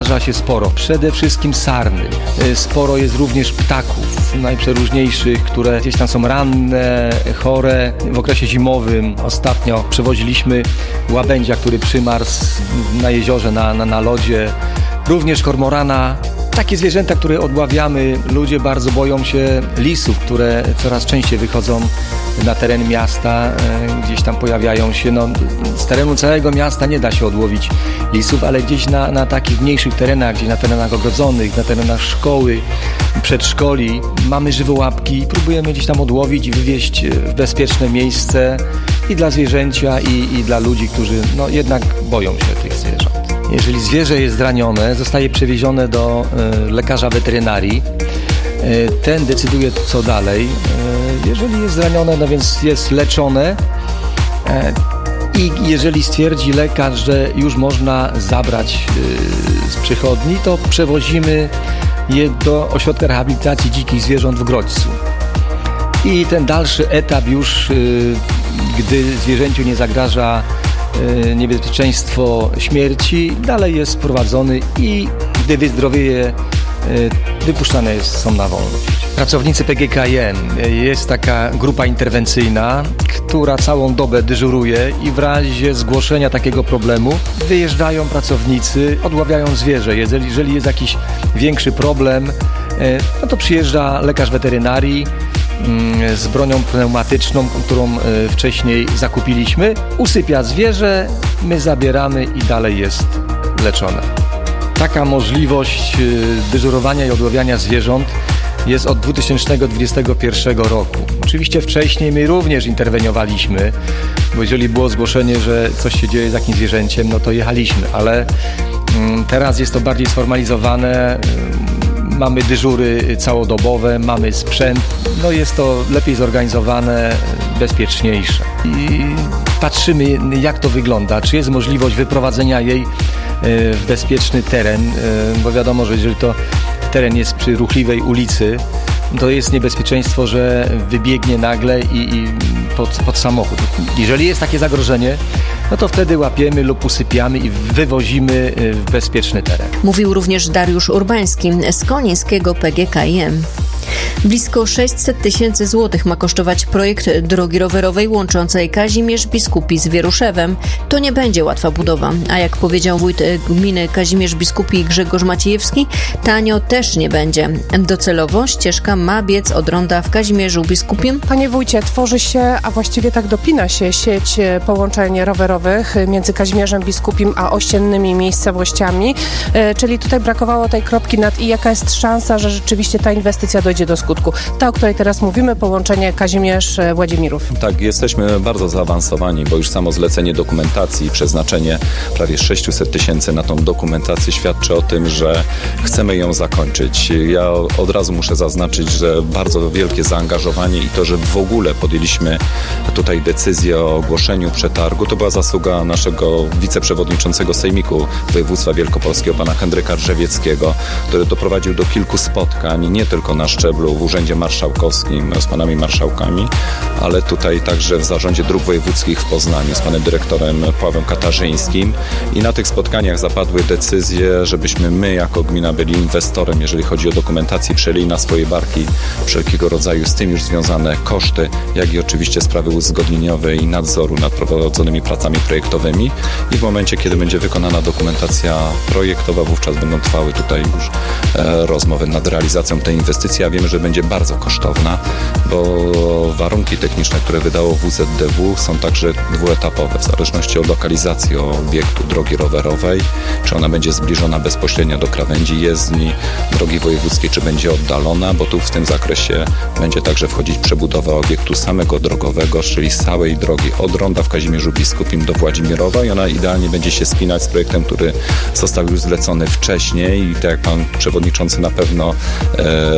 zdarza się sporo. Przede wszystkim sarny. Sporo jest również ptaków najprzeróżniejszych, które gdzieś tam są ranne, chore. W okresie zimowym ostatnio przewoziliśmy łabędzia, który przymarzł na jeziorze, na lodzie. Również kormorana. Takie zwierzęta, które odławiamy, ludzie bardzo boją się lisów, które coraz częściej wychodzą na teren miasta, gdzieś tam pojawiają się. Z terenu całego miasta nie da się odłowić lisów, ale gdzieś na takich mniejszych terenach, gdzieś na terenach ogrodzonych, na terenach szkoły, przedszkoli mamy żywołapki, próbujemy gdzieś tam odłowić i wywieźć w bezpieczne miejsce i dla zwierzęcia, i dla ludzi, którzy jednak boją się tych zwierząt. Jeżeli zwierzę jest zranione, zostaje przewiezione do lekarza weterynarii. Ten decyduje, co dalej. Jeżeli jest zranione, więc jest leczone i jeżeli stwierdzi lekarz, że już można zabrać z przychodni, to przewozimy je do ośrodka rehabilitacji dzikich zwierząt w Grodźcu. I ten dalszy etap już, gdy zwierzęciu nie zagraża niebezpieczeństwo śmierci, dalej jest prowadzony i gdy wyzdrowieje, wypuszczane są na wolność. Pracownicy PGKiM, jest taka grupa interwencyjna, która całą dobę dyżuruje i w razie zgłoszenia takiego problemu wyjeżdżają pracownicy, odławiają zwierzę. Jeżeli jest jakiś większy problem, to przyjeżdża lekarz weterynarii z bronią pneumatyczną, którą wcześniej zakupiliśmy, usypia zwierzę, my zabieramy i dalej jest leczone. Taka możliwość dyżurowania i odławiania zwierząt jest od 2021 roku. Oczywiście wcześniej my również interweniowaliśmy, bo jeżeli było zgłoszenie, że coś się dzieje z jakimś zwierzęciem, to jechaliśmy, ale teraz jest to bardziej sformalizowane. Mamy dyżury całodobowe, mamy sprzęt, jest to lepiej zorganizowane, bezpieczniejsze. I patrzymy, jak to wygląda, czy jest możliwość wyprowadzenia jej w bezpieczny teren, bo wiadomo, że jeżeli to teren jest przy ruchliwej ulicy, to jest niebezpieczeństwo, że wybiegnie nagle i pod samochód. Jeżeli jest takie zagrożenie, to wtedy łapiemy lub usypiamy i wywozimy w bezpieczny teren. Mówił również Dariusz Urbański z konińskiego PGKiM. Blisko 600 000 złotych ma kosztować projekt drogi rowerowej łączącej Kazimierz Biskupi z Wieruszewem. To nie będzie łatwa budowa, a jak powiedział wójt gminy Kazimierz Biskupi Grzegorz Maciejewski, tanio też nie będzie. Docelowo ścieżka ma biec od ronda w Kazimierzu Biskupim. Panie wójcie, tworzy się, a właściwie tak dopina się sieć połączeń rowerowych między Kazimierzem Biskupim a ościennymi miejscowościami, czyli tutaj brakowało tej kropki nad i. Jaka jest szansa, że rzeczywiście ta inwestycja dojdzie do skutku? Ta, o której teraz mówimy, połączenie Kazimierz-Władzimirów. Tak, jesteśmy bardzo zaawansowani, bo już samo zlecenie dokumentacji i przeznaczenie prawie 600 000 na tą dokumentację świadczy o tym, że chcemy ją zakończyć. Ja od razu muszę zaznaczyć, że bardzo wielkie zaangażowanie i to, że w ogóle podjęliśmy tutaj decyzję o ogłoszeniu przetargu, to była zasługa naszego wiceprzewodniczącego Sejmiku Województwa Wielkopolskiego, pana Henryka Drzewieckiego, który doprowadził do kilku spotkań, nie tylko na szczeblu w Urzędzie Marszałkowskim z panami marszałkami, ale tutaj także w Zarządzie Dróg Wojewódzkich w Poznaniu z panem dyrektorem Pawłem Katarzyńskim i na tych spotkaniach zapadły decyzje, żebyśmy my jako gmina byli inwestorem, jeżeli chodzi o dokumentację, przejęli na swoje barki wszelkiego rodzaju z tym już związane koszty, jak i oczywiście sprawy uzgodnieniowe i nadzoru nad prowadzonymi pracami projektowymi i w momencie, kiedy będzie wykonana dokumentacja projektowa, wówczas będą trwały tutaj już rozmowy nad realizacją tej inwestycji, a wiemy, że będzie bardzo kosztowna, bo warunki techniczne, które wydało WZDW są także dwuetapowe, w zależności od lokalizacji obiektu drogi rowerowej, czy ona będzie zbliżona bezpośrednio do krawędzi jezdni drogi wojewódzkiej, czy będzie oddalona, bo tu w tym zakresie będzie także wchodzić przebudowa obiektu samego drogowego, czyli z całej drogi od ronda w Kazimierzu Biskupim do Władzimirowa i ona idealnie będzie się spinać z projektem, który został już zlecony wcześniej i tak jak pan przewodniczący na pewno wspomniał,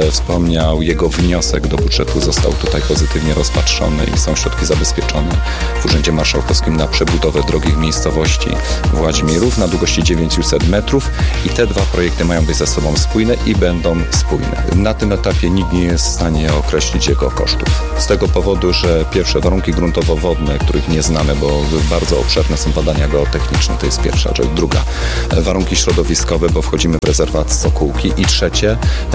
wspomniał, jego wniosek do budżetu został tutaj pozytywnie rozpatrzony i są środki zabezpieczone w Urzędzie Marszałkowskim na przebudowę drogi w miejscowości Władzimierów na długości 900 metrów i te dwa projekty mają być ze sobą spójne i będą spójne. Na tym etapie nikt nie jest w stanie określić jego kosztów. Z tego powodu, że pierwsze warunki gruntowo-wodne, których nie znamy, bo bardzo obszerne są badania geotechniczne, to jest pierwsza rzecz. Druga, warunki środowiskowe, bo wchodzimy w rezerwat Sokółki i trzecie,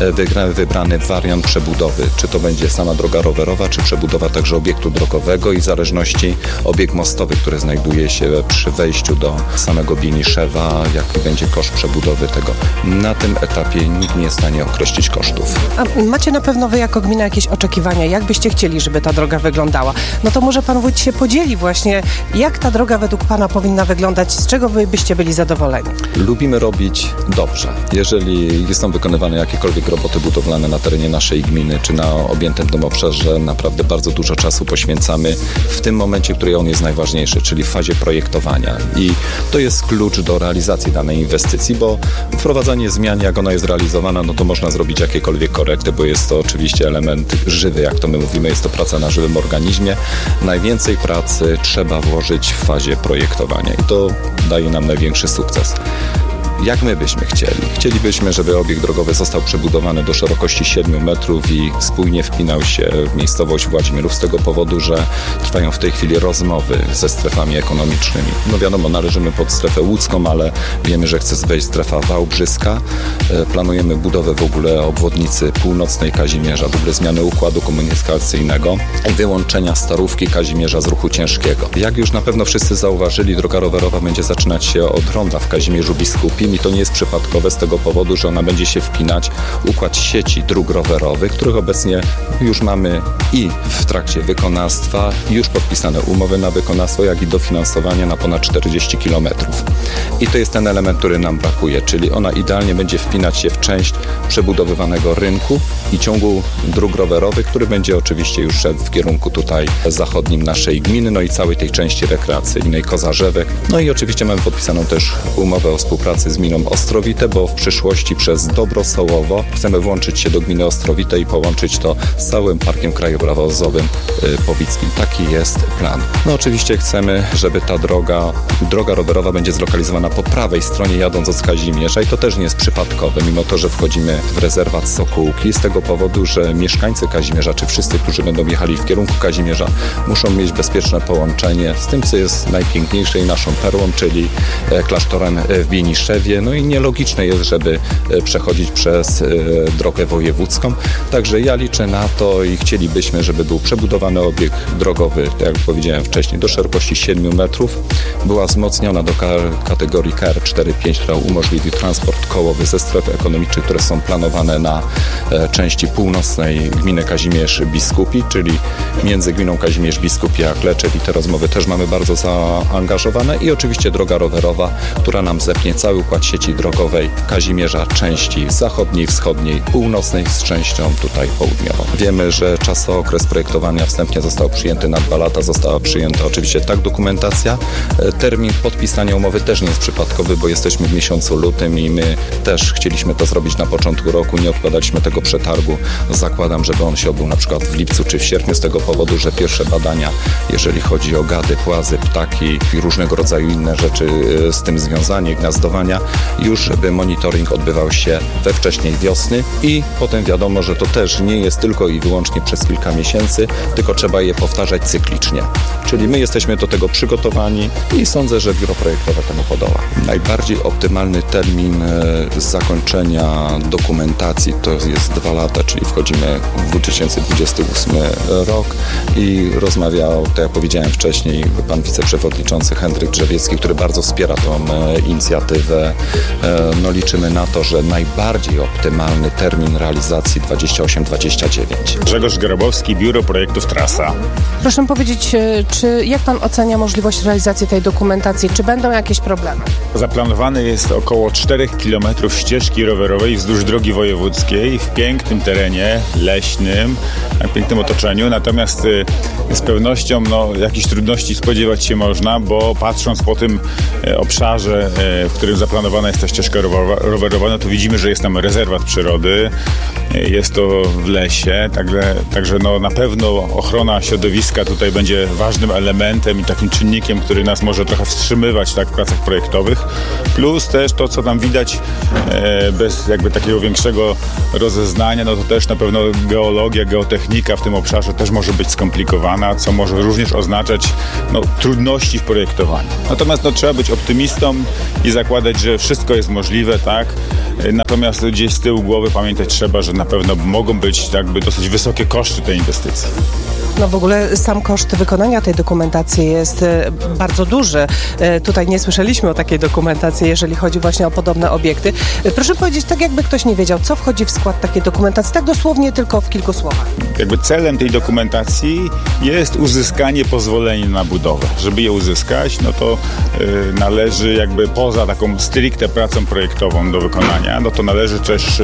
wybrany wariant przebudowy. Czy to będzie sama droga rowerowa, czy przebudowa także obiektu drogowego i w zależności obiekt mostowy, który znajduje się przy wejściu do samego Bieniszewa, jaki będzie koszt przebudowy tego. Na tym etapie nikt nie jest w stanie określić kosztów. A macie na pewno wy jako gmina jakieś oczekiwania, jak byście chcieli, żeby ta droga wyglądała? No to może pan wójt się podzieli właśnie, jak ta droga według pana powinna wyglądać, z czego wy byście byli zadowoleni? Lubimy robić dobrze. Jeżeli są wykonywane jakiekolwiek roboty budowlane na terenie naszej gminy, czy na objętym tym obszarze, naprawdę bardzo dużo czasu poświęcamy w tym momencie, w którym on jest najważniejszy, czyli w fazie projektowania. I to jest klucz do realizacji danej inwestycji, bo wprowadzanie zmian, jak ona jest realizowana, no to można zrobić jakiekolwiek korekty, bo jest to oczywiście element żywy, jak to my mówimy, jest to praca na żywym organizmie. Najwięcej pracy trzeba włożyć w fazie projektowania i to daje nam największy sukces. Jak my byśmy chcieli? Chcielibyśmy, żeby obiekt drogowy został przebudowany do szerokości 7 metrów i spójnie wpinał się w miejscowość Władzimierów z tego powodu, że trwają w tej chwili rozmowy ze strefami ekonomicznymi. No wiadomo, należymy pod strefę łódzką, ale wiemy, że chce wejść strefa wałbrzyska. Planujemy budowę w ogóle obwodnicy północnej Kazimierza, w ogóle zmiany układu komunikacyjnego i wyłączenia Starówki Kazimierza z ruchu ciężkiego. Jak już na pewno wszyscy zauważyli, droga rowerowa będzie zaczynać się od ronda w Kazimierzu Biskupim i to nie jest przypadkowe z tego powodu, że ona będzie się wpinać w układ sieci dróg rowerowych, których obecnie już mamy i w trakcie wykonawstwa, już podpisane umowy na wykonawstwo, jak i dofinansowanie na ponad 40 km. I to jest ten element, który nam brakuje, czyli ona idealnie będzie wpinać się w część przebudowywanego rynku i ciągu dróg rowerowych, który będzie oczywiście już szedł w kierunku tutaj zachodnim naszej gminy, no i całej tej części rekreacyjnej Kozarzewek. No i oczywiście mamy podpisaną też umowę o współpracy z gminą Ostrowite, bo w przyszłości przez Dobrosołowo chcemy włączyć się do gminy Ostrowite i połączyć to z całym Parkiem Krajobrazowym Powickim. Taki jest plan. No oczywiście chcemy, żeby ta droga rowerowa będzie zlokalizowana po prawej stronie jadąc od Kazimierza i to też nie jest przypadkowe, mimo to, że wchodzimy w rezerwat Sokółki z tego powodu, że mieszkańcy Kazimierza, czy wszyscy, którzy będą jechali w kierunku Kazimierza, muszą mieć bezpieczne połączenie z tym, co jest najpiękniejsze i naszą perłą, czyli klasztorem w Bieniszewie. No i nielogiczne jest, żeby przechodzić przez drogę wojewódzką. Także ja liczę na to i chcielibyśmy, żeby był przebudowany obiekt drogowy, tak jak powiedziałem wcześniej, do szerokości 7 metrów. Była wzmocniona do kategorii KR4-5, która umożliwi transport kołowy ze stref ekonomicznych, które są planowane na części północnej gminy Kazimierz Biskupi, czyli między gminą Kazimierz Biskupi a Kleczew i te rozmowy też mamy bardzo zaangażowane i oczywiście droga rowerowa, która nam zepnie cały układ sieci drogowej Kazimierza, części zachodniej, wschodniej, północnej z częścią tutaj południową. Wiemy, że okres projektowania wstępnie został przyjęty na 2 lata, została przyjęta oczywiście tak dokumentacja. Termin podpisania umowy też nie jest przypadkowy, bo jesteśmy w miesiącu lutym i my też chcieliśmy to zrobić na początku roku, nie odkładaliśmy tego przetargu. Zakładam, żeby on się odbył na przykład w lipcu czy w sierpniu z tego powodu, że pierwsze badania, jeżeli chodzi o gady, płazy, ptaki i różnego rodzaju inne rzeczy z tym związane, gniazdowania, już żeby monitoring odbywał się we wcześniej wiosny i potem wiadomo, że to też nie jest tylko i wyłącznie przez kilka miesięcy, tylko trzeba je powtarzać cyklicznie. Czyli my jesteśmy do tego przygotowani i sądzę, że biuro projektowe temu podoła. Najbardziej optymalny termin zakończenia dokumentacji to jest 2 lata, czyli wchodzimy w 2028 rok i rozmawiał, tak jak powiedziałem wcześniej, pan wiceprzewodniczący Henryk Drzewiecki, który bardzo wspiera tą inicjatywę. No liczymy na to, że najbardziej optymalny termin realizacji 28-29. Grzegorz Grabowski, Biuro Projektów Trasa. Proszę powiedzieć, jak pan ocenia możliwość realizacji tej dokumentacji? Czy będą jakieś problemy? Zaplanowane jest około 4 km ścieżki rowerowej wzdłuż drogi wojewódzkiej w pięknym terenie leśnym, w pięknym otoczeniu. Natomiast z pewnością jakichś trudności spodziewać się można, bo patrząc po tym obszarze, w którym zaplanowano zaplanowana jest ta ścieżka rowerowa, no to widzimy, że jest tam rezerwat przyrody, jest to w lesie, także no na pewno ochrona środowiska tutaj będzie ważnym elementem i takim czynnikiem, który nas może trochę wstrzymywać tak w pracach projektowych, plus też to, co tam widać bez jakby takiego większego rozeznania, no to też na pewno geologia, geotechnika w tym obszarze też może być skomplikowana, co może również oznaczać trudności w projektowaniu. Natomiast trzeba być optymistą i zakładać, że wszystko jest możliwe, tak? Natomiast gdzieś z tyłu głowy pamiętać trzeba, że na pewno mogą być jakby dosyć wysokie koszty tej inwestycji. No w ogóle sam koszt wykonania tej dokumentacji jest bardzo duży. Tutaj nie słyszeliśmy o takiej dokumentacji, jeżeli chodzi właśnie o podobne obiekty. Proszę powiedzieć, tak jakby ktoś nie wiedział, co wchodzi w skład takiej dokumentacji, tak dosłownie tylko w kilku słowach. Jakby celem tej dokumentacji jest uzyskanie pozwolenia na budowę. Żeby je uzyskać, no to należy jakby poza taką stricte pracą projektową do wykonania, no to należy też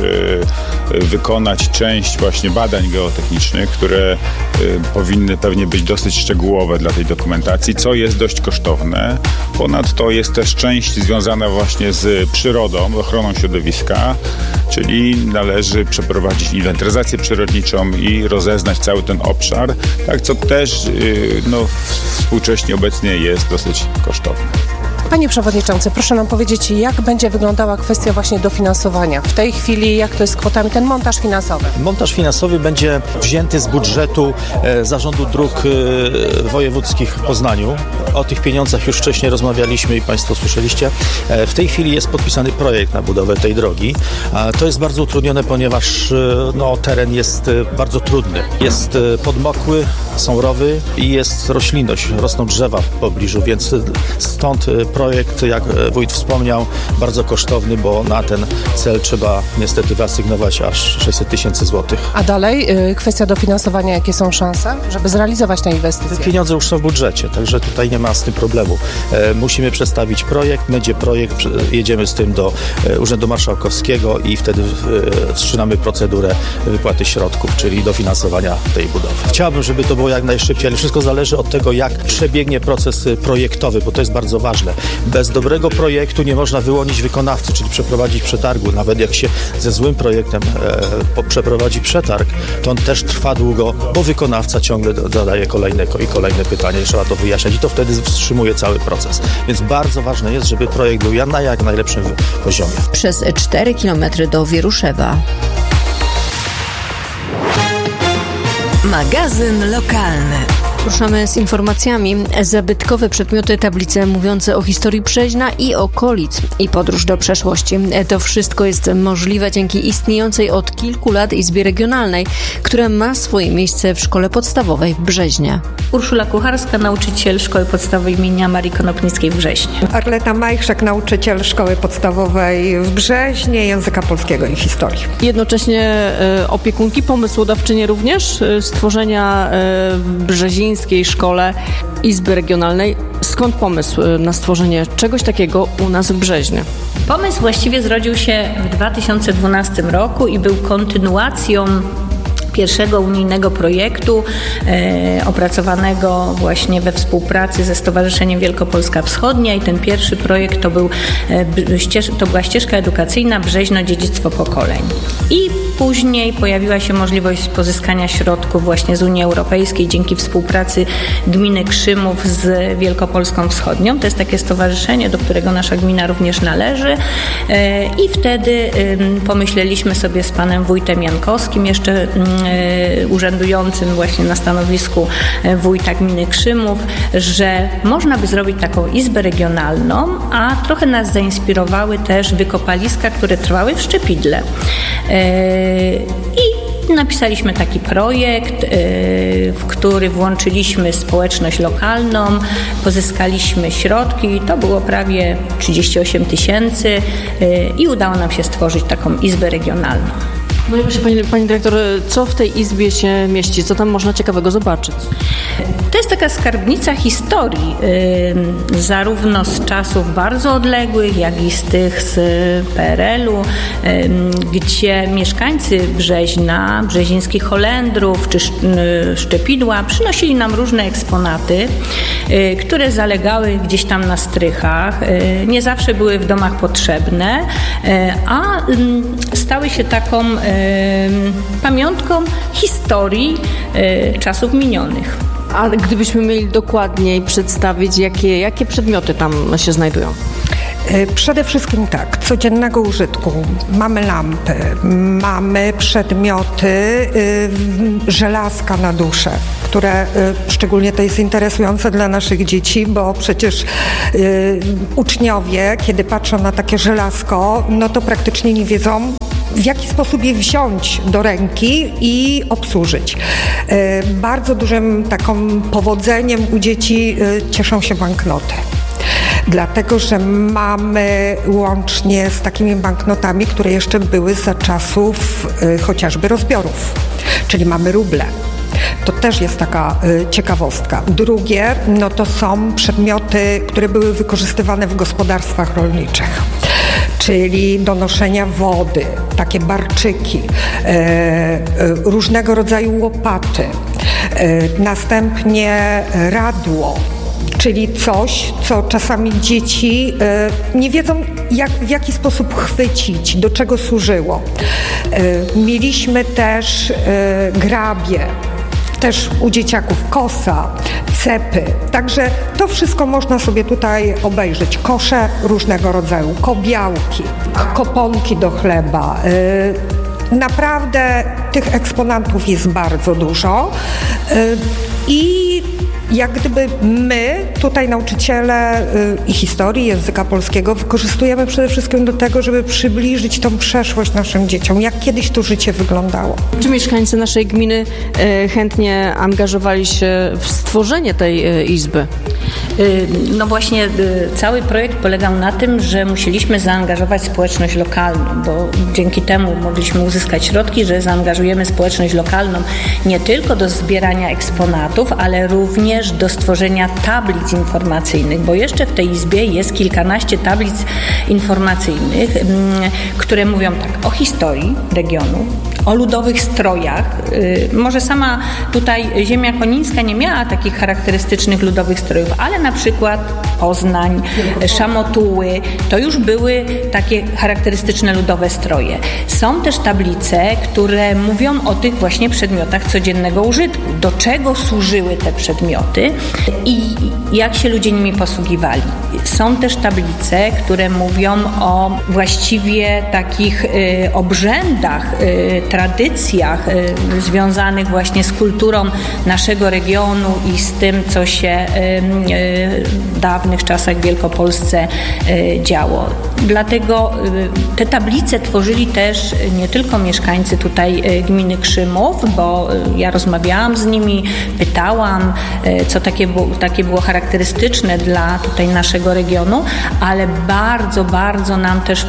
wykonać część właśnie badań geotechnicznych, które powinny pewnie być dosyć szczegółowe dla tej dokumentacji, co jest dość kosztowne. Ponadto jest też część związana właśnie z przyrodą, ochroną środowiska, czyli należy przeprowadzić inwentaryzację przyrodniczą i rozeznać cały ten obszar, tak, co też współcześnie obecnie jest dosyć kosztowne. Panie Przewodniczący, proszę nam powiedzieć, jak będzie wyglądała kwestia właśnie dofinansowania? W tej chwili jak to jest z kwotami, ten montaż finansowy? Montaż finansowy będzie wzięty z budżetu Zarządu Dróg Wojewódzkich w Poznaniu. O tych pieniądzach już wcześniej rozmawialiśmy i Państwo słyszeliście. W tej chwili jest podpisany projekt na budowę tej drogi. To jest bardzo utrudnione, ponieważ teren jest bardzo trudny. Jest podmokły, są rowy i jest roślinność, rosną drzewa w pobliżu, więc stąd projekt, jak wójt wspomniał, bardzo kosztowny, bo na ten cel trzeba niestety wyasygnować aż 600 tysięcy złotych. A dalej kwestia dofinansowania, jakie są szanse, żeby zrealizować tę inwestycję? Te pieniądze już są w budżecie, także tutaj nie ma z tym problemu. Musimy przedstawić projekt, będzie projekt, jedziemy z tym do Urzędu Marszałkowskiego i wtedy wszczynamy procedurę wypłaty środków, czyli dofinansowania tej budowy. Chciałbym, żeby to było jak najszybciej, ale wszystko zależy od tego, jak przebiegnie proces projektowy, bo to jest bardzo ważne. Bez dobrego projektu nie można wyłonić wykonawcy, czyli przeprowadzić przetargu. Nawet jak się ze złym projektem przeprowadzi przetarg, to on też trwa długo, bo wykonawca ciągle zadaje kolejne pytania i trzeba to wyjaśniać i to wtedy wstrzymuje cały proces. Więc bardzo ważne jest, żeby projekt był na jak najlepszym poziomie. Przez 4 km do Wieruszewa. Magazyn lokalny. Ruszamy z informacjami. Zabytkowe przedmioty, tablice mówiące o historii Brzeźna i okolic i podróż do przeszłości. To wszystko jest możliwe dzięki istniejącej od kilku lat Izbie Regionalnej, która ma swoje miejsce w Szkole Podstawowej w Brzeźnie. Urszula Kucharska, nauczyciel Szkoły Podstawowej imienia Marii Konopnickiej w Brzeźnie. Arleta Majchrzak, nauczyciel Szkoły Podstawowej w Brzeźnie, języka polskiego i historii. Jednocześnie opiekunki, pomysłodawczynie również stworzenia w brzezińskiej szkole Izby Regionalnej. Skąd pomysł na stworzenie czegoś takiego u nas w Brzeźnie? Pomysł właściwie zrodził się w 2012 roku i był kontynuacją pierwszego unijnego projektu opracowanego właśnie we współpracy ze Stowarzyszeniem Wielkopolska Wschodnia i ten pierwszy projekt to była ścieżka edukacyjna Brzeźno Dziedzictwo Pokoleń. I później pojawiła się możliwość pozyskania środków właśnie z Unii Europejskiej dzięki współpracy gminy Krzymów z Wielkopolską Wschodnią. To jest takie stowarzyszenie, do którego nasza gmina również należy i wtedy pomyśleliśmy sobie z panem wójtem Jankowskim, jeszcze urzędującym właśnie na stanowisku wójta gminy Krzymów, że można by zrobić taką izbę regionalną, a trochę nas zainspirowały też wykopaliska, które trwały w Szczepidle. I napisaliśmy taki projekt, w który włączyliśmy społeczność lokalną, pozyskaliśmy środki, to było prawie 38 tysięcy i udało nam się stworzyć taką izbę regionalną. No i właśnie, pani dyrektor, co w tej izbie się mieści? Co tam można ciekawego zobaczyć? To jest taka skarbnica historii, zarówno z czasów bardzo odległych, jak i z tych z PRL-u, gdzie mieszkańcy Brzeźna, brzezińskich Holendrów czy Szczepidła przynosili nam różne eksponaty, które zalegały gdzieś tam na strychach. Nie zawsze były w domach potrzebne, a stały się taką pamiątką historii czasów minionych. A gdybyśmy mieli dokładniej przedstawić, jakie przedmioty tam się znajdują? Przede wszystkim tak, codziennego użytku. Mamy lampy, mamy przedmioty, żelazka na duszę, które szczególnie to jest interesujące dla naszych dzieci, bo przecież uczniowie, kiedy patrzą na takie żelazko, no to praktycznie nie wiedzą, w jaki sposób je wziąć do ręki i obsłużyć. Bardzo dużym takim powodzeniem u dzieci cieszą się banknoty. Dlatego, że mamy łącznie z takimi banknotami, które jeszcze były za czasów chociażby rozbiorów, czyli mamy ruble. To też jest taka ciekawostka. Drugie, no to są przedmioty, które były wykorzystywane w gospodarstwach rolniczych, czyli do noszenia wody, takie barczyki, różnego rodzaju łopaty, następnie radło, czyli coś, co czasami dzieci nie wiedzą, w jaki sposób chwycić, do czego służyło. Mieliśmy też grabie, też u dzieciaków kosa, cepy. Także to wszystko można sobie tutaj obejrzeć. Kosze różnego rodzaju, kobiałki, koponki do chleba. Naprawdę tych eksponatów jest bardzo dużo i jak gdyby my, tutaj nauczyciele i historii, języka polskiego, wykorzystujemy przede wszystkim do tego, żeby przybliżyć tą przeszłość naszym dzieciom, jak kiedyś to życie wyglądało. Czy mieszkańcy naszej gminy chętnie angażowali się w stworzenie tej izby? No właśnie cały projekt polegał na tym, że musieliśmy zaangażować społeczność lokalną, bo dzięki temu mogliśmy uzyskać środki, że zaangażujemy społeczność lokalną nie tylko do zbierania eksponatów, ale również do stworzenia tablic informacyjnych, bo jeszcze w tej izbie jest kilkanaście tablic informacyjnych, które mówią tak o historii regionu, o ludowych strojach. Może sama tutaj ziemia konińska nie miała takich charakterystycznych ludowych strojów, ale na przykład Poznań, Szamotuły, to już były takie charakterystyczne ludowe stroje. Są też tablice, które mówią o tych właśnie przedmiotach codziennego użytku, do czego służyły te przedmioty i jak się ludzie nimi posługiwali. Są też tablice, które mówią o właściwie takich obrzędach, tradycjach związanych właśnie z kulturą naszego regionu i z tym, co się w dawnych czasach w Wielkopolsce działo. Dlatego te tablice tworzyli też nie tylko mieszkańcy tutaj gminy Krzymów, bo ja rozmawiałam z nimi, pytałam, co takie było charakterystyczne dla tutaj naszego regionu, ale bardzo, bardzo nam też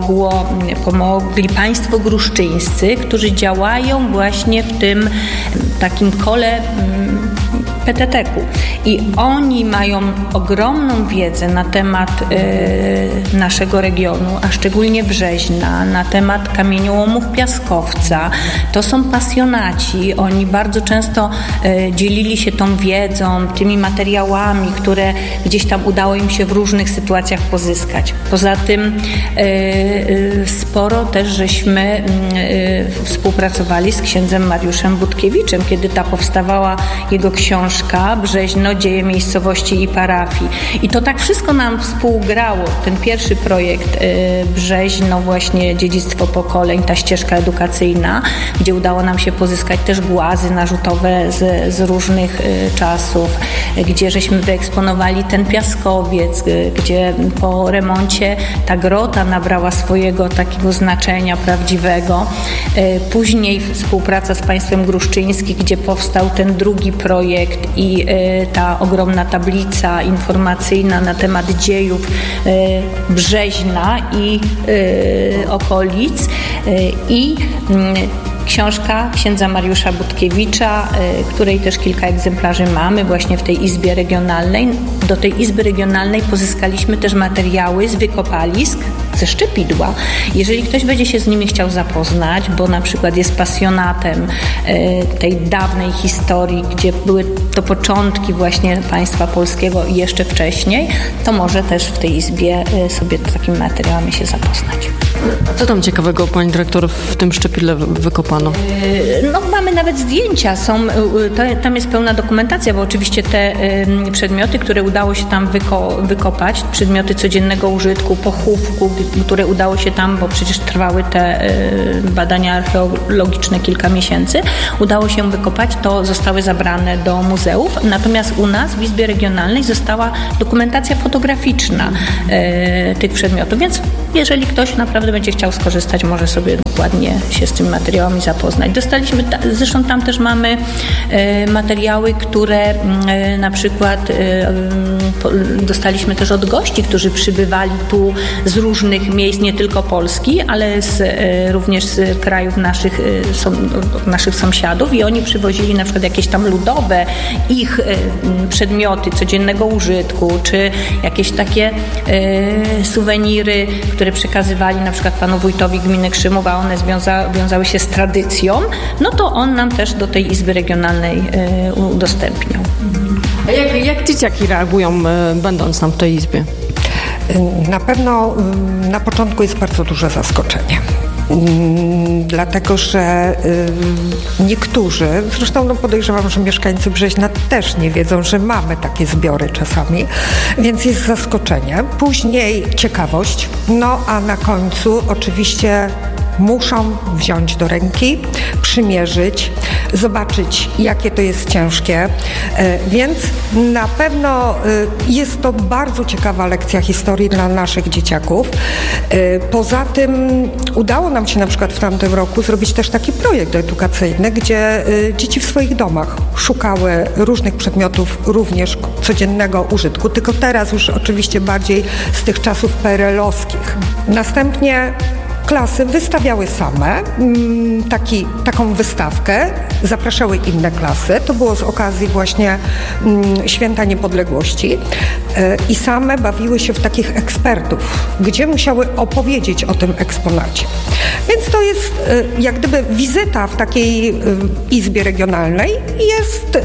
pomogli państwo gruszczyńscy, którzy działają właśnie w tym takim kole PTT-ku. I oni mają ogromną wiedzę na temat naszego regionu, a szczególnie Brzeźna, na temat kamieniołomów Piaskowca. To są pasjonaci. Oni bardzo często dzielili się tą wiedzą, tymi materiałami, które gdzieś tam udało im się w różnych sytuacjach pozyskać. Poza tym sporo też żeśmy współpracowali z księdzem Mariuszem Budkiewiczem, kiedy ta powstawała jego książka Brzeźno, dzieje miejscowości i parafii. I to tak wszystko nam współgrało. Ten pierwszy projekt Brzeźno, właśnie dziedzictwo pokoleń, ta ścieżka edukacyjna, gdzie udało nam się pozyskać też głazy narzutowe z różnych czasów, gdzie żeśmy wyeksponowali ten piaskowiec, gdzie po remoncie ta grota nabrała swojego takiego znaczenia prawdziwego. Później współpraca z państwem gruszczyńskim, gdzie powstał ten drugi projekt i ta ogromna tablica informacyjna na temat dziejów Brzeźna i okolic. i książka księdza Mariusza Budkiewicza, której też kilka egzemplarzy mamy właśnie w tej Izbie Regionalnej. Do tej Izby Regionalnej pozyskaliśmy też materiały z wykopalisk, ze Szczepidła. Jeżeli ktoś będzie się z nimi chciał zapoznać, bo na przykład jest pasjonatem tej dawnej historii, gdzie były to początki właśnie państwa polskiego i jeszcze wcześniej, to może też w tej Izbie sobie takimi materiałami się zapoznać. Co tam ciekawego, pani dyrektor, w tym Szczepidle wykopano? No, mamy nawet zdjęcia, tam jest pełna dokumentacja, bo oczywiście te przedmioty, które udało się tam wykopać, przedmioty codziennego użytku, pochówku, które udało się tam, bo przecież trwały te badania archeologiczne kilka miesięcy, udało się wykopać, to zostały zabrane do muzeów. Natomiast u nas w Izbie Regionalnej została dokumentacja fotograficzna tych przedmiotów, więc jeżeli ktoś naprawdę będzie chciał skorzystać, może sobie dokładnie się z tymi materiałami zapoznać. Zresztą tam też mamy materiały, które na przykład dostaliśmy też od gości, którzy przybywali tu z różnych miejsc, nie tylko Polski, ale również z krajów naszych sąsiadów i oni przywozili na przykład jakieś tam ludowe ich przedmioty codziennego użytku, czy jakieś takie suweniry, które przekazywali na przykład panu wójtowi gminy Krzymów, a one wiązały się z tradycją, no to on nam też do tej Izby Regionalnej udostępniał. A jak dzieciaki reagują, będąc tam w tej izbie? Na pewno na początku jest bardzo duże zaskoczenie. Dlatego, że niektórzy, zresztą podejrzewam, że mieszkańcy Brzeźna też nie wiedzą, że mamy takie zbiory czasami, więc jest zaskoczenie. Później ciekawość, no a na końcu oczywiście muszą wziąć do ręki, przymierzyć, zobaczyć, jakie to jest ciężkie, więc na pewno jest to bardzo ciekawa lekcja historii dla naszych dzieciaków. Poza tym udało nam się na przykład w tamtym roku zrobić też taki projekt edukacyjny, gdzie dzieci w swoich domach szukały różnych przedmiotów również codziennego użytku, tylko teraz już oczywiście bardziej z tych czasów PRL-owskich. Następnie klasy wystawiały same taką wystawkę, zapraszały inne klasy. To było z okazji właśnie Święta Niepodległości i same bawiły się w takich ekspertów, gdzie musiały opowiedzieć o tym eksponacie. Więc to jest jak gdyby wizyta w takiej izbie regionalnej jest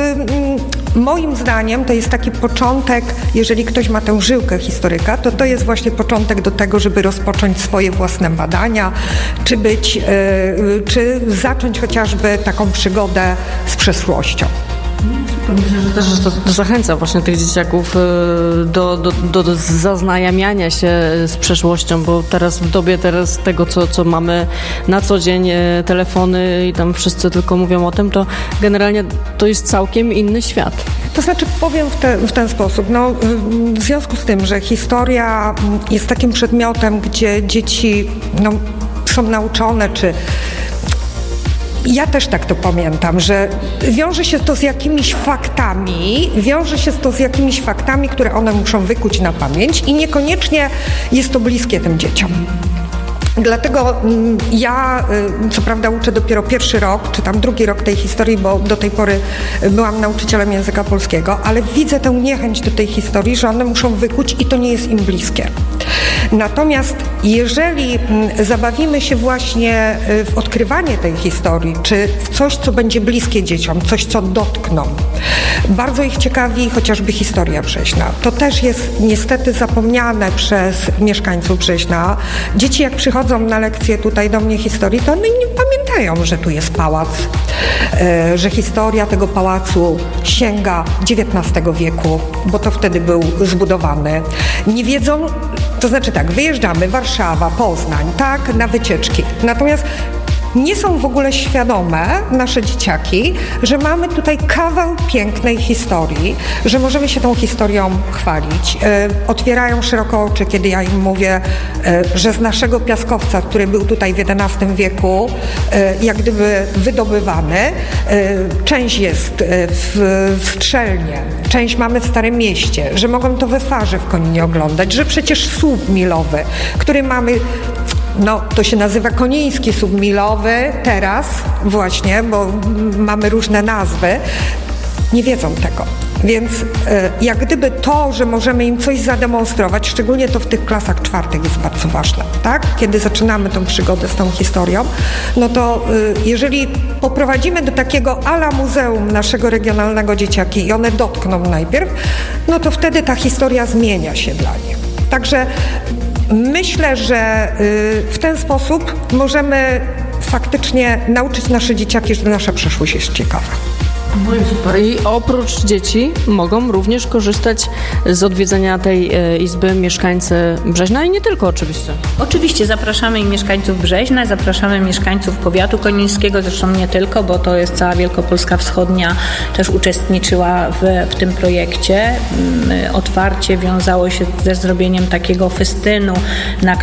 moim zdaniem to jest taki początek, jeżeli ktoś ma tę żyłkę historyka, to jest właśnie początek do tego, żeby rozpocząć swoje własne badania, czy zacząć chociażby taką przygodę z przeszłością. Myślę, że też to zachęca właśnie tych dzieciaków do zaznajamiania się z przeszłością, bo teraz w dobie tego, co mamy na co dzień, telefony i tam wszyscy tylko mówią o tym, to generalnie to jest całkiem inny świat. To znaczy powiem w ten sposób, w związku z tym, że historia jest takim przedmiotem, gdzie dzieci są nauczone, czy ja też tak to pamiętam, że wiąże się to z jakimiś faktami, które one muszą wykuć na pamięć i niekoniecznie jest to bliskie tym dzieciom. Dlatego ja, co prawda uczę dopiero pierwszy rok, czy tam drugi rok tej historii, bo do tej pory byłam nauczycielem języka polskiego, ale widzę tę niechęć do tej historii, że one muszą wykuć i to nie jest im bliskie. Natomiast jeżeli zabawimy się właśnie w odkrywanie tej historii, czy w coś, co będzie bliskie dzieciom, coś, co dotkną, bardzo ich ciekawi chociażby historia Brzeźna. To też jest niestety zapomniane przez mieszkańców Brzeźna. Dzieci jak przychodzą na lekcje tutaj do mnie historii, to one nie pamiętają, że tu jest pałac, że historia tego pałacu sięga XIX wieku, bo to wtedy był zbudowany. Nie wiedzą, to znaczy tak, wyjeżdżamy, Warszawa, Poznań, tak, na wycieczki. Natomiast nie są w ogóle świadome nasze dzieciaki, że mamy tutaj kawał pięknej historii, że możemy się tą historią chwalić. Otwierają szeroko oczy, kiedy ja im mówię, że z naszego piaskowca, który był tutaj w XI wieku, jak gdyby wydobywany, część jest w Strzelnie, część mamy w Starym Mieście, że mogą to we Farze w Koninie oglądać, że przecież słup milowy, który mamy to się nazywa Koniński submilowy teraz właśnie, bo mamy różne nazwy, nie wiedzą tego. Więc jak gdyby to, że możemy im coś zademonstrować, szczególnie to w tych klasach 4 jest bardzo ważne, tak? Kiedy zaczynamy tą przygodę z tą historią, to jeżeli poprowadzimy do takiego ala muzeum naszego regionalnego dzieciaki i one dotkną najpierw, to wtedy ta historia zmienia się dla nich. Także myślę, że w ten sposób możemy faktycznie nauczyć nasze dzieciaki, że nasza przeszłość jest ciekawa. No i super. I oprócz dzieci mogą również korzystać z odwiedzenia tej izby mieszkańcy Brzeźna i nie tylko oczywiście. Oczywiście zapraszamy i mieszkańców Brzeźna, zapraszamy mieszkańców powiatu konińskiego, zresztą nie tylko, bo to jest cała Wielkopolska Wschodnia też uczestniczyła w tym projekcie. Otwarcie wiązało się ze zrobieniem takiego festynu, na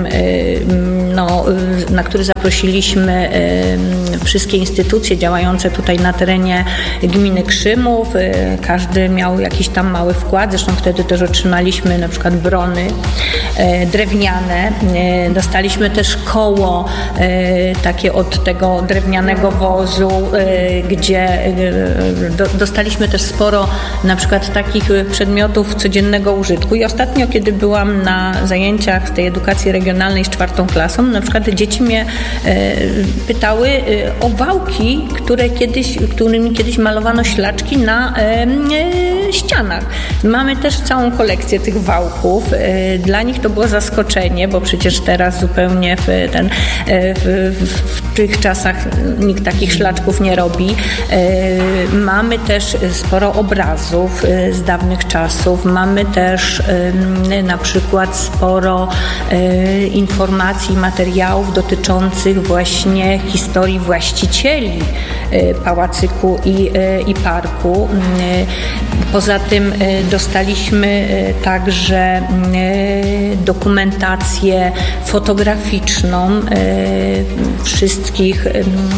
który zaprosiliśmy wszystkie instytucje działające tutaj na terenie gminy Krzymów. Każdy miał jakiś tam mały wkład. Zresztą wtedy też otrzymaliśmy na przykład brony drewniane. Dostaliśmy też koło takie od tego drewnianego wozu, gdzie dostaliśmy też sporo na przykład takich przedmiotów codziennego użytku. I ostatnio, kiedy byłam na zajęciach z tej edukacji regionalnej z 4. klasą, na przykład dzieci mnie pytały o wałki, którymi kiedyś malowano ślaczki na ścianach. Mamy też całą kolekcję tych wałków. Dla nich to było zaskoczenie, bo przecież teraz zupełnie w tych czasach nikt takich szlaczków nie robi. Mamy też sporo obrazów z dawnych czasów. Mamy też na przykład sporo informacji, materiałów dotyczących właśnie historii właścicieli pałacyku i parku. Poza tym dostaliśmy także dokumentację fotograficzną wszystkich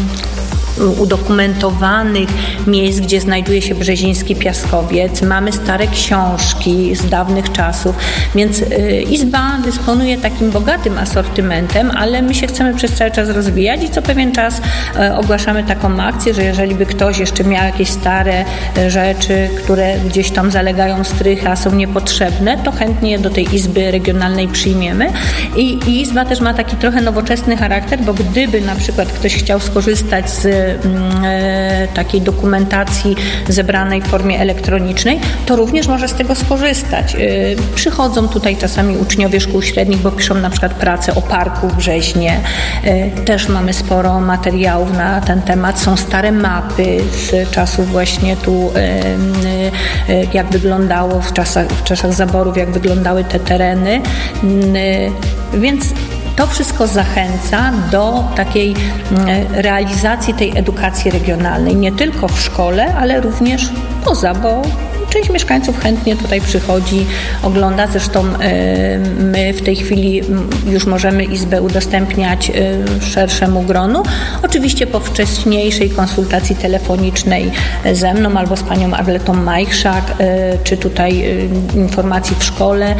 udokumentowanych miejsc, gdzie znajduje się Brzeziński Piaskowiec. Mamy stare książki z dawnych czasów, więc Izba dysponuje takim bogatym asortymentem, ale my się chcemy przez cały czas rozwijać i co pewien czas ogłaszamy taką akcję, że jeżeli by ktoś jeszcze miał jakieś stare rzeczy, które gdzieś tam zalegają strychy, a są niepotrzebne, to chętnie je do tej Izby Regionalnej przyjmiemy. I Izba też ma taki trochę nowoczesny charakter, bo gdyby na przykład ktoś chciał skorzystać z takiej dokumentacji zebranej w formie elektronicznej, to również może z tego skorzystać. Przychodzą tutaj czasami uczniowie szkół średnich, bo piszą na przykład pracę o parku w Brzeźnie. Też mamy sporo materiałów na ten temat. Są stare mapy z czasów właśnie tu, jak wyglądało w czasach zaborów, jak wyglądały te tereny. Więc to wszystko zachęca do takiej realizacji tej edukacji regionalnej, nie tylko w szkole, ale również poza, bo część mieszkańców chętnie tutaj przychodzi, ogląda. Zresztą my w tej chwili już możemy Izbę udostępniać szerszemu gronu. Oczywiście po wcześniejszej konsultacji telefonicznej ze mną albo z panią Arletą Majchrzak, czy tutaj informacji w szkole.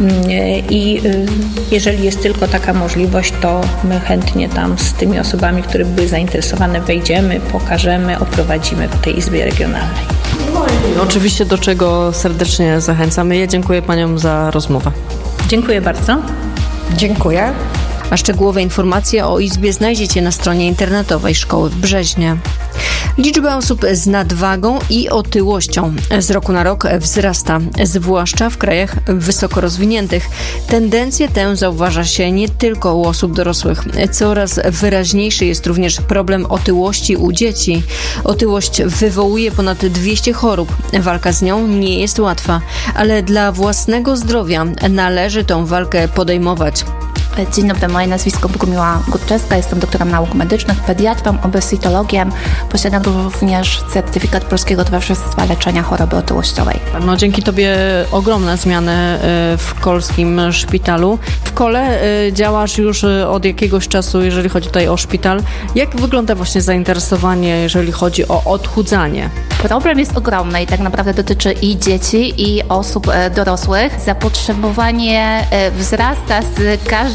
I jeżeli jest tylko taka możliwość, to my chętnie tam z tymi osobami, które były zainteresowane, wejdziemy, pokażemy, oprowadzimy po tej Izbie Regionalnej. I oczywiście do czego serdecznie zachęcamy. Ja dziękuję paniom za rozmowę. Dziękuję bardzo. Dziękuję. A szczegółowe informacje o Izbie znajdziecie na stronie internetowej Szkoły w Brzeźnie. Liczba osób z nadwagą i otyłością z roku na rok wzrasta, zwłaszcza w krajach wysoko rozwiniętych. Tendencję tę zauważa się nie tylko u osób dorosłych. Coraz wyraźniejszy jest również problem otyłości u dzieci. Otyłość wywołuje ponad 200 chorób. Walka z nią nie jest łatwa, ale dla własnego zdrowia należy tą walkę podejmować. Dzień dobry, moje nazwisko Bogumiła Górczewska, jestem doktorem nauk medycznych, pediatrą, obesitologiem. Posiadam również certyfikat Polskiego Towarzystwa Leczenia Choroby Otyłościowej. No, dzięki tobie ogromne zmiany w kolskim szpitalu. W Kole działasz już od jakiegoś czasu, jeżeli chodzi tutaj o szpital. Jak wygląda właśnie zainteresowanie, jeżeli chodzi o odchudzanie? Problem jest ogromny i tak naprawdę dotyczy i dzieci, i osób dorosłych. Zapotrzebowanie wzrasta z każdym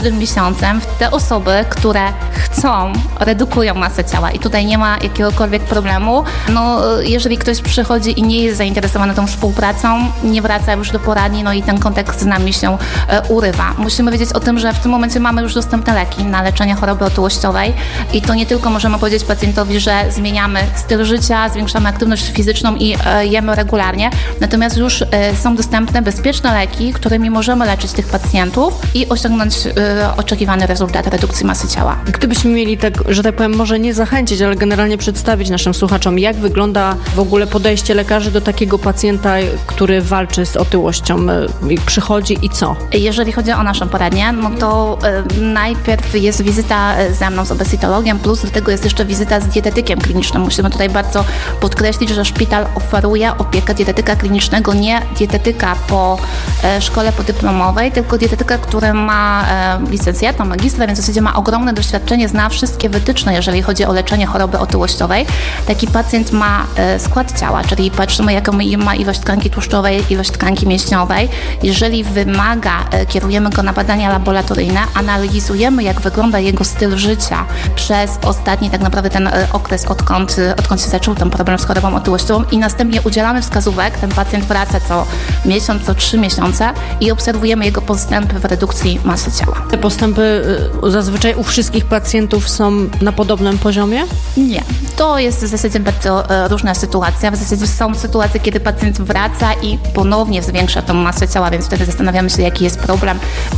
każdym miesiącem te osoby, które chcą, redukują masę ciała i tutaj nie ma jakiegokolwiek problemu. No, jeżeli ktoś przychodzi i nie jest zainteresowany tą współpracą, nie wraca już do poradni, no i ten kontakt z nami się urywa. Musimy wiedzieć o tym, że w tym momencie mamy już dostępne leki na leczenie choroby otyłościowej i to nie tylko możemy powiedzieć pacjentowi, że zmieniamy styl życia, zwiększamy aktywność fizyczną i jemy regularnie, natomiast już są dostępne bezpieczne leki, którymi możemy leczyć tych pacjentów i osiągnąć oczekiwany rezultat redukcji masy ciała. Gdybyśmy mieli tak, że tak powiem, może nie zachęcić, ale generalnie przedstawić naszym słuchaczom, jak wygląda w ogóle podejście lekarzy do takiego pacjenta, który walczy z otyłością, przychodzi i co? Jeżeli chodzi o naszą poradnię, no to najpierw jest wizyta ze mną z obesitologiem, plus do tego jest jeszcze wizyta z dietetykiem klinicznym. Musimy tutaj bardzo podkreślić, że szpital oferuje opiekę dietetyka klinicznego, nie dietetyka po szkole podyplomowej, tylko dietetyka, który ma licencjat, magistra, więc w zasadzie ma ogromne doświadczenie, zna wszystkie wytyczne, jeżeli chodzi o leczenie choroby otyłościowej. Taki pacjent ma skład ciała, czyli patrzymy, jaką ma ilość tkanki tłuszczowej, ilość tkanki mięśniowej. Jeżeli wymaga, kierujemy go na badania laboratoryjne, analizujemy, jak wygląda jego styl życia przez ostatni tak naprawdę ten okres, odkąd się zaczął ten problem z chorobą otyłościową i następnie udzielamy wskazówek. Ten pacjent wraca co miesiąc, co 3 miesiące i obserwujemy jego postępy w redukcji masy ciała. Te postępy zazwyczaj u wszystkich pacjentów są na podobnym poziomie? Nie. To jest w zasadzie bardzo różna sytuacja. W zasadzie są sytuacje, kiedy pacjent wraca i ponownie zwiększa tą masę ciała, więc wtedy zastanawiamy się, jaki jest problem,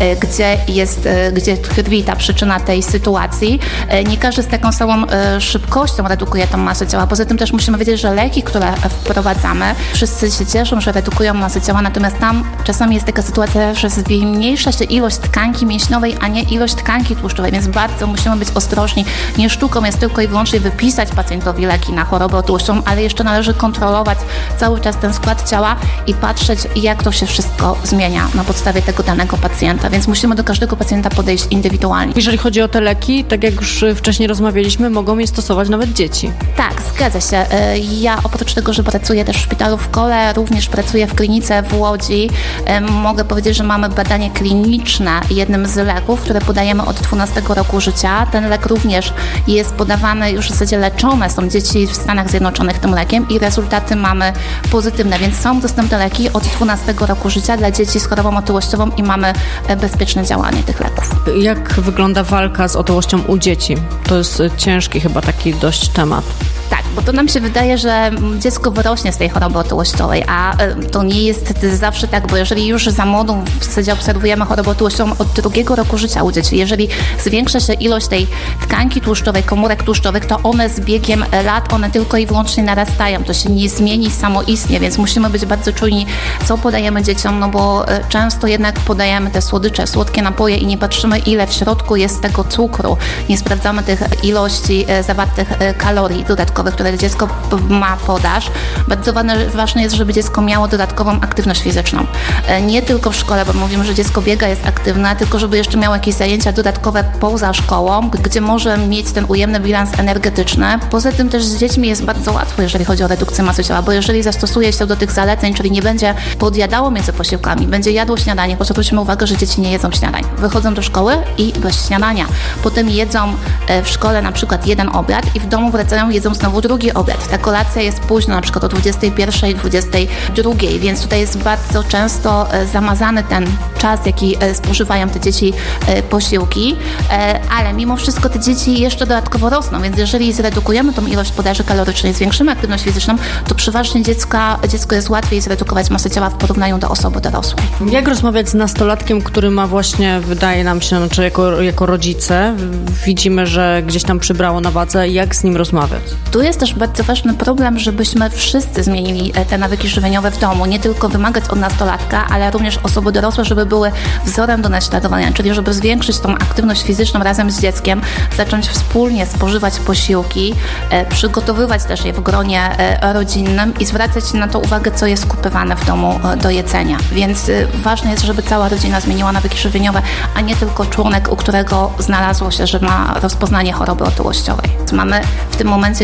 gdzie tkwi ta przyczyna tej sytuacji. Nie każdy z taką samą szybkością redukuje tą masę ciała. Poza tym też musimy wiedzieć, że leki, które wprowadzamy, wszyscy się cieszą, że redukują masę ciała, natomiast tam czasami jest taka sytuacja, że zmniejsza się ilość tkanki mięśniowej, a nie ilość tkanki tłuszczowej, więc bardzo musimy być ostrożni. Nie sztuką jest tylko i wyłącznie wypisać pacjentowi leki na chorobę otyłościową, ale jeszcze należy kontrolować cały czas ten skład ciała i patrzeć, jak to się wszystko zmienia na podstawie tego danego pacjenta, więc musimy do każdego pacjenta podejść indywidualnie. Jeżeli chodzi o te leki, tak jak już wcześniej rozmawialiśmy, mogą je stosować nawet dzieci. Tak, zgadza się. Ja oprócz tego, że pracuję też w szpitalu w Kole, również pracuję w klinice w Łodzi. Mogę powiedzieć, że mamy badanie kliniczne jednym z leków, które podajemy od 12 roku życia. Ten lek również jest podawany, już w zasadzie leczone są dzieci w Stanach Zjednoczonych tym lekiem i rezultaty mamy pozytywne, więc są dostępne leki od 12 roku życia dla dzieci z chorobą otyłościową i mamy bezpieczne działanie tych leków. Jak wygląda walka z otyłością u dzieci? To jest ciężki chyba taki dość temat. Tak, bo to nam się wydaje, że dziecko wyrośnie z tej choroby otyłościowej, a to nie jest zawsze tak, bo jeżeli już za młodą w zasadzie obserwujemy chorobę otyłościową od 2 roku życia u dzieci, jeżeli zwiększa się ilość tej tkanki tłuszczowej, komórek tłuszczowych, to one z biegiem lat, one tylko i wyłącznie narastają, to się nie zmieni samoistnie, więc musimy być bardzo czujni, co podajemy dzieciom, no bo często jednak podajemy te słodycze, słodkie napoje i nie patrzymy, ile w środku jest tego cukru, nie sprawdzamy tych ilości zawartych kalorii dodatkowych, które dziecko ma podaż. Bardzo ważne jest, żeby dziecko miało dodatkową aktywność fizyczną. Nie tylko w szkole, bo mówimy, że dziecko biega, jest aktywne, tylko żeby jeszcze miało jakieś zajęcia dodatkowe poza szkołą, gdzie może mieć ten ujemny bilans energetyczny. Poza tym też z dziećmi jest bardzo łatwo, jeżeli chodzi o redukcję masy ciała, bo jeżeli zastosuje się do tych zaleceń, czyli nie będzie podjadało między posiłkami, będzie jadło śniadanie, bo zwróćmy uwagę, że dzieci nie jedzą śniadań. Wychodzą do szkoły i bez śniadania. Potem jedzą w szkole na przykład jeden obiad i w domu wracają, jedzą znowu drugi obiad. Ta kolacja jest późno, na przykład o 21, 22, więc tutaj jest bardzo często zamazany ten czas, jaki spożywają te dzieci posiłki, ale mimo wszystko te dzieci jeszcze dodatkowo rosną, więc jeżeli zredukujemy tą ilość podaży kalorycznej, zwiększymy aktywność fizyczną, to przeważnie dziecko jest łatwiej zredukować masę ciała w porównaniu do osoby dorosłej. Jak rozmawiać z nastolatkiem, który ma właśnie, wydaje nam się, znaczy jako rodzice, widzimy, że gdzieś tam przybrało na wadze, jak z nim rozmawiać? Tu jest też bardzo ważny problem, żebyśmy wszyscy zmienili te nawyki żywieniowe w domu. Nie tylko wymagać od nastolatka, ale również osoby dorosłe, żeby były wzorem do naśladowania, czyli żeby zwiększyć tą aktywność fizyczną razem z dzieckiem, zacząć wspólnie spożywać posiłki, przygotowywać też je w gronie rodzinnym i zwracać na to uwagę, co jest kupywane w domu do jedzenia. Więc ważne jest, żeby cała rodzina zmieniła nawyki żywieniowe, a nie tylko członek, u którego znalazło się, że ma rozpoznanie choroby otyłościowej. Mamy w tym momencie już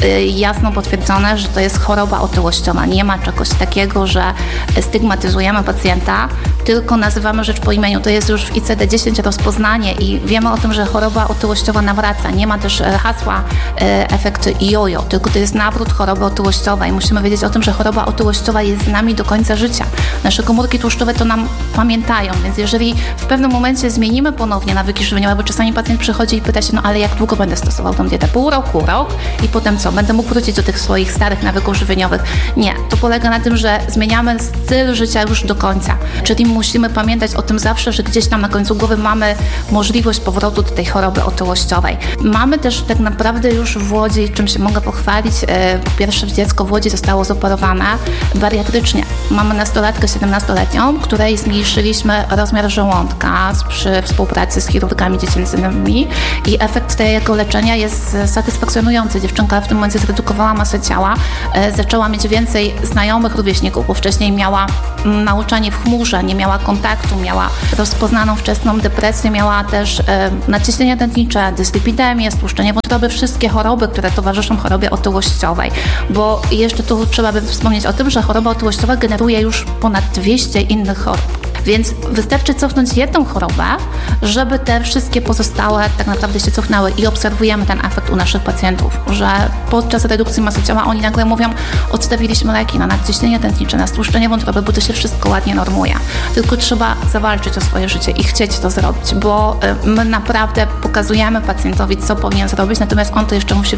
jasno potwierdzone, że to jest choroba otyłościowa. Nie ma czegoś takiego, że stygmatyzujemy pacjenta, tylko nazywamy rzecz po imieniu. To jest już w ICD-10 rozpoznanie i wiemy o tym, że choroba otyłościowa nawraca. Nie ma też hasła efekt jojo, tylko to jest nawrót choroby otyłościowej. Musimy wiedzieć o tym, że choroba otyłościowa jest z nami do końca życia. Nasze komórki tłuszczowe to nam pamiętają, więc jeżeli w pewnym momencie zmienimy ponownie nawyki żywieniowe, bo czasami pacjent przychodzi i pyta się, no ale jak długo będę stosował tą dietę? Pół roku, rok i potem co? Będę mógł wrócić do tych swoich starych nawyków żywieniowych? Nie. To polega na tym, że zmieniamy styl życia już do końca. Czyli musimy pamiętać o tym zawsze, że gdzieś tam na końcu głowy mamy możliwość powrotu do tej choroby otyłościowej. Mamy też tak naprawdę już w Łodzi, czym się mogę pochwalić, pierwsze dziecko w Łodzi zostało zoperowane bariatrycznie. Mamy nastolatkę 17-letnią, której zmniejszyliśmy rozmiar żołądka przy współpracy z chirurgami dziecięcymi i efekt tego leczenia jest satysfakcjonujący. Dziewczynka w tym momencie zredukowała masę ciała, zaczęła mieć więcej znajomych rówieśników, bo wcześniej miała nauczanie w chmurze, nie miała kontaktu, miała rozpoznaną wczesną depresję, miała też nadciśnienie tętnicze, dyslipidemię, stłuszczenie wątroby, wszystkie choroby, które towarzyszą chorobie otyłościowej. Bo jeszcze tu trzeba by wspomnieć o tym, że choroba otyłościowa generuje już ponad 200 innych chorób. Więc wystarczy cofnąć jedną chorobę, żeby te wszystkie pozostałe tak naprawdę się cofnęły i obserwujemy ten efekt u naszych pacjentów, że podczas redukcji masy ciała oni nagle mówią, odstawiliśmy leki na nadciśnienie tętnicze, na stłuszczenie wątroby, bo to się wszystko ładnie normuje. Tylko trzeba zawalczyć o swoje życie i chcieć to zrobić, bo my naprawdę pokazujemy pacjentowi, co powinien zrobić, natomiast on to jeszcze musi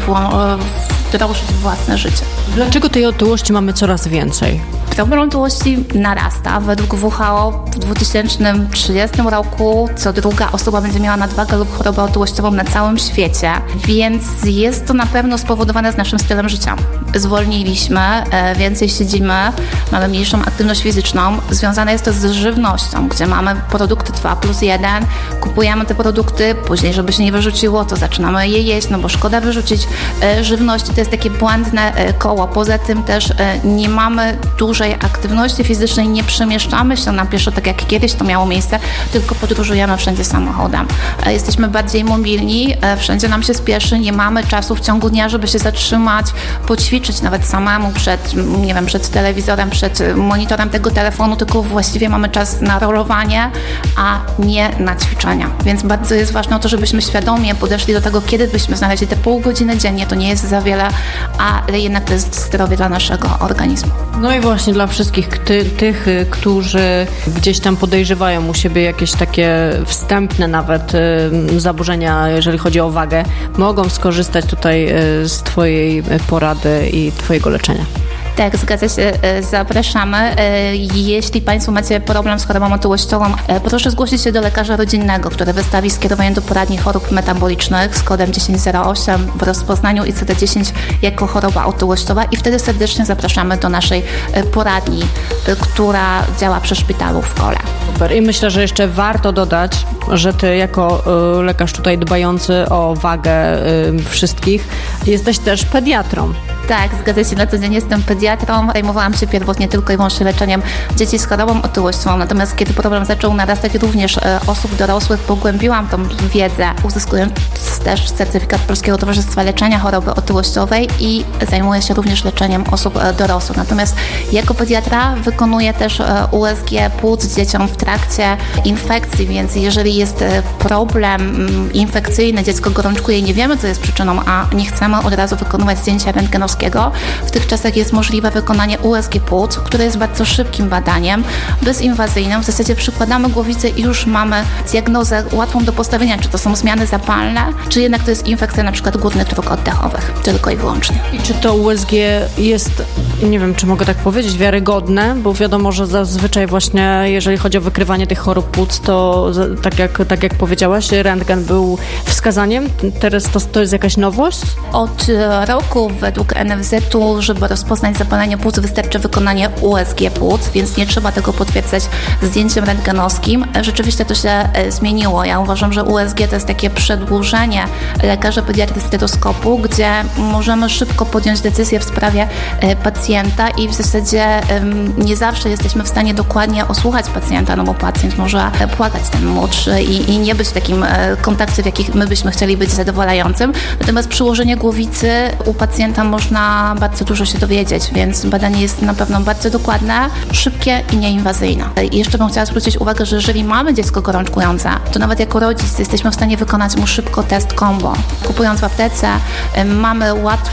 wdrożyć w własne życie. Dlaczego tej otyłości mamy coraz więcej? Problem otyłości narasta. Według WHO w 2030 roku co druga osoba będzie miała nadwagę lub chorobę otyłościową na całym świecie, więc jest to na pewno spowodowane z naszym stylem życia. Zwolniliśmy, więcej siedzimy, mamy mniejszą aktywność fizyczną. Związane jest to z żywnością, gdzie mamy produkty 2+1, kupujemy te produkty, później żeby się nie wyrzuciło, to zaczynamy je jeść, no bo szkoda wyrzucić żywności. To jest takie błędne koło. Poza tym też nie mamy dużej aktywności fizycznej, nie przemieszczamy się na pieszo, tak jak kiedyś to miało miejsce, tylko podróżujemy wszędzie samochodem. Jesteśmy bardziej mobilni, wszędzie nam się spieszy, nie mamy czasu w ciągu dnia, żeby się zatrzymać, poćwiczyć nawet samemu przed telewizorem, przed monitorem tego telefonu, tylko właściwie mamy czas na rolowanie, a nie na ćwiczenia. Więc bardzo jest ważne to, żebyśmy świadomie podeszli do tego, kiedy byśmy znaleźli te pół godziny dziennie, to nie jest za wiele, ale jednak to jest zdrowie dla naszego organizmu. No i właśnie dla wszystkich tych, którzy gdzieś tam podejrzewają u siebie jakieś takie wstępne nawet zaburzenia, jeżeli chodzi o wagę, mogą skorzystać tutaj z Twojej porady i Twojego leczenia. Tak, zgadza się, zapraszamy. Jeśli Państwo macie problem z chorobą otyłościową, proszę zgłosić się do lekarza rodzinnego, który wystawi skierowanie do poradni chorób metabolicznych z kodem 1008 w rozpoznaniu ICD-10 jako choroba otyłościowa i wtedy serdecznie zapraszamy do naszej poradni, która działa przy szpitalu w Kole. Super. I myślę, że jeszcze warto dodać, że Ty jako lekarz tutaj dbający o wagę wszystkich jesteś też pediatrą. Tak, zgadza się, na co dzień jestem pediatrą. Zajmowałam się pierwotnie tylko i wyłącznie leczeniem dzieci z chorobą otyłościową, natomiast kiedy problem zaczął narastać również osób dorosłych, pogłębiłam tą wiedzę, uzyskując też certyfikat Polskiego Towarzystwa Leczenia Choroby Otyłościowej i zajmuję się również leczeniem osób dorosłych. Natomiast jako pediatra wykonuję też USG płuc dzieciom w trakcie infekcji, więc jeżeli jest problem infekcyjny, dziecko gorączkuje i nie wiemy, co jest przyczyną, a nie chcemy od razu wykonywać zdjęcia rentgenowskiego, w tych czasach jest możliwe wykonanie USG płuc, które jest bardzo szybkim badaniem, bezinwazyjnym. W zasadzie przykładamy głowicę i już mamy diagnozę łatwą do postawienia, czy to są zmiany zapalne, czy jednak to jest infekcja na przykład górnych dróg oddechowych, tylko i wyłącznie. I czy to USG jest, nie wiem, czy mogę tak powiedzieć, wiarygodne, bo wiadomo, że zazwyczaj właśnie, jeżeli chodzi o wykrywanie tych chorób płuc, to tak jak powiedziałaś, rentgen był wskazaniem. Teraz to jest jakaś nowość? Od roku według NFZ-u, żeby rozpoznać zapalenie płuc, wystarczy wykonanie USG płuc, więc nie trzeba tego potwierdzać zdjęciem rentgenowskim. Rzeczywiście to się zmieniło. Ja uważam, że USG to jest takie przedłużenie lekarza pediatry stetoskopu, gdzie możemy szybko podjąć decyzję w sprawie pacjenta i w zasadzie nie zawsze jesteśmy w stanie dokładnie osłuchać pacjenta, no bo pacjent może płakać, ten młodszy i nie być w takim kontakcie, w jakich my byśmy chcieli być zadowalającym. Natomiast przyłożenie głowicy u pacjenta można można bardzo dużo się dowiedzieć, więc badanie jest na pewno bardzo dokładne, szybkie i nieinwazyjne. I jeszcze bym chciała zwrócić uwagę, że jeżeli mamy dziecko gorączkujące, to nawet jako rodzic jesteśmy w stanie wykonać mu szybko test combo. Kupując w aptece mamy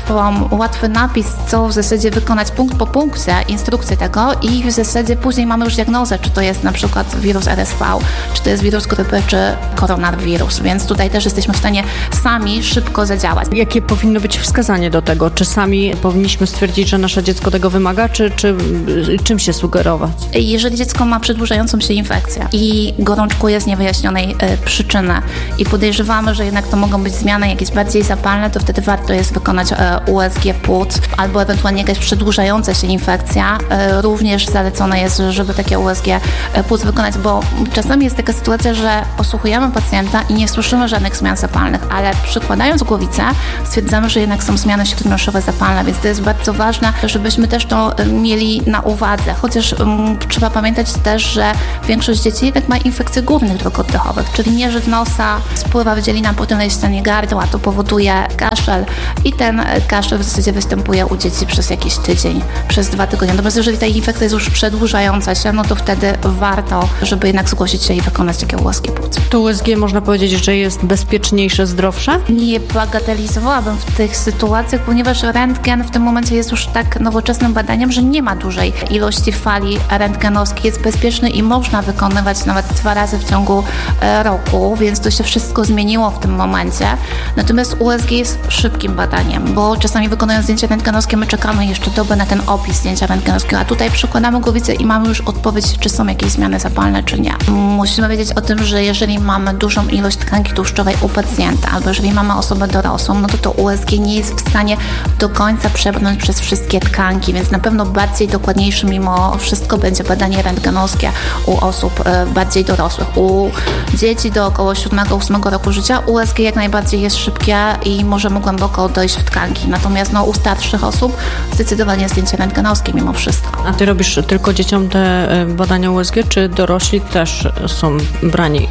łatwy napis, co w zasadzie wykonać punkt po punkcie, instrukcję tego i w zasadzie później mamy już diagnozę, czy to jest na przykład wirus RSV, czy to jest wirus grypy, czy koronawirus, więc tutaj też jesteśmy w stanie sami szybko zadziałać. Jakie powinno być wskazanie do tego? Czy sami powinniśmy stwierdzić, że nasze dziecko tego wymaga, czy czym się sugerować? Jeżeli dziecko ma przedłużającą się infekcję i gorączkuje z niewyjaśnionej przyczyny i podejrzewamy, że jednak to mogą być zmiany jakieś bardziej zapalne, to wtedy warto jest wykonać USG płuc albo ewentualnie jakaś przedłużająca się infekcja. Również zalecone jest, żeby takie USG płuc wykonać, bo czasami jest taka sytuacja, że osłuchujemy pacjenta i nie słyszymy żadnych zmian zapalnych, ale przykładając głowicę stwierdzamy, że jednak są zmiany śródnoszowe zapalne, więc to jest bardzo ważne, żebyśmy też to mieli na uwadze. Chociaż trzeba pamiętać też, że większość dzieci jednak ma infekcje górnych dróg oddechowych, czyli nieżyt nosa, spływa wydzielina po tylnej ścianie gardła, to powoduje kaszel i ten kaszel w zasadzie występuje u dzieci przez jakiś tydzień, przez 2 tygodnie. Natomiast jeżeli ta infekcja jest już przedłużająca się, no to wtedy warto, żeby jednak zgłosić się i wykonać takie USG płuc. To USG można powiedzieć, że jest bezpieczniejsze, zdrowsze? Nie bagatelizowałabym w tych sytuacjach, ponieważ rentgen w tym momencie jest już tak nowoczesnym badaniem, że nie ma dużej ilości fali rentgenowskiej, jest bezpieczny i można wykonywać nawet 2 razy w ciągu roku, więc to się wszystko zmieniło w tym momencie. Natomiast USG jest szybkim badaniem, bo czasami wykonując zdjęcie rentgenowskie my czekamy jeszcze dobę na ten opis zdjęcia rentgenowskiego, a tutaj przykładamy głowicę i mamy już odpowiedź, czy są jakieś zmiany zapalne, czy nie. Musimy wiedzieć o tym, że jeżeli mamy dużą ilość tkanki tłuszczowej u pacjenta, albo jeżeli mamy osobę dorosłą, no to USG nie jest w stanie do końca przebrnąć przez wszystkie tkanki, więc na pewno bardziej dokładniejsze mimo wszystko będzie badanie rentgenowskie u osób bardziej dorosłych. U dzieci do około 7-8 roku życia USG jak najbardziej jest szybkie i możemy głęboko dojść w tkanki. Natomiast u starszych osób zdecydowanie zdjęcie rentgenowskie mimo wszystko. A ty robisz tylko dzieciom te badania USG, czy dorośli też są brani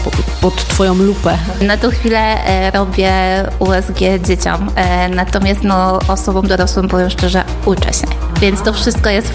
pod twoją lupę? Na tą chwilę robię USG dzieciom, natomiast osobom dorosłym, powiem szczerze, uczę się. Więc to wszystko jest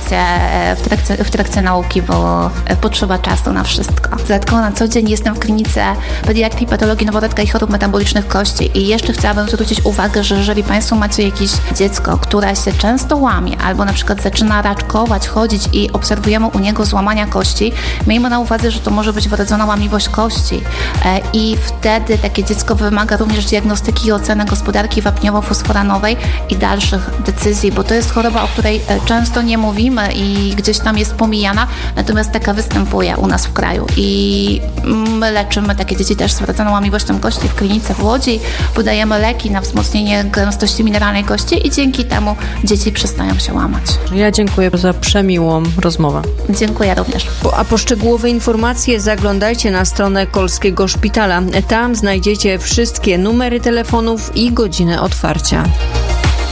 w trakcie nauki, bo potrzeba czasu na wszystko. Dodatkowo na co dzień jestem w klinice pediatrii, patologii noworodka i chorób metabolicznych kości i jeszcze chciałabym zwrócić uwagę, że jeżeli Państwo macie jakieś dziecko, które się często łamie albo na przykład zaczyna raczkować, chodzić i obserwujemy u niego złamania kości, miejmy na uwadze, że to może być wrodzona łamiwość kości i wtedy takie dziecko wymaga również diagnostyki i oceny gospodarki wapniowo-fosforanowej i dalszych decyzji, bo to jest choroba, o której często nie mówimy i gdzieś tam jest pomijana, natomiast taka występuje u nas w kraju i my leczymy takie dzieci też z wrodzoną łamiwością kości w klinice w Łodzi, podajemy leki na wzmocnienie gęstości mineralnej kości i dzięki temu dzieci przestają się łamać. Ja dziękuję za przemiłą rozmowę. Dziękuję również. A po szczegółowe informacje zaglądajcie na stronę Kolskiego Szpitala. Tam znajdziecie wszystkie numery telefonów i godziny otwarcia.